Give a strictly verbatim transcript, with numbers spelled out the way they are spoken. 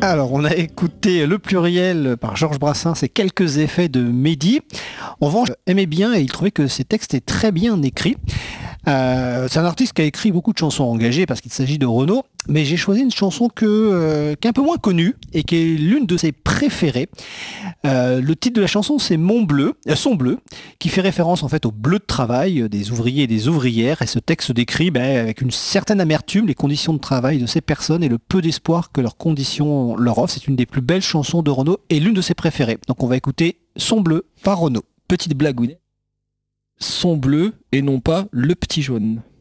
Alors, on a écouté Le Pluriel par Georges Brassens et quelques effets de Mehdi. En revanche, aimait bien et il trouvait que ses textes étaient très bien écrits. Euh, c'est un artiste qui a écrit beaucoup de chansons engagées parce qu'il s'agit de Renaud, mais j'ai choisi une chanson que, euh, qui est un peu moins connue et qui est l'une de ses préférées. Euh, le titre de la chanson, c'est Mon Bleu, euh, Son Bleu, qui fait référence en fait au bleu de travail des ouvriers et des ouvrières. Et ce texte décrit ben, avec une certaine amertume les conditions de travail de ces personnes et le peu d'espoir que leurs conditions leur offrent. C'est une des plus belles chansons de Renaud et l'une de ses préférées. Donc on va écouter Son Bleu par Renaud. Petite blague, oui. Son bleu et non pas le petit jaune.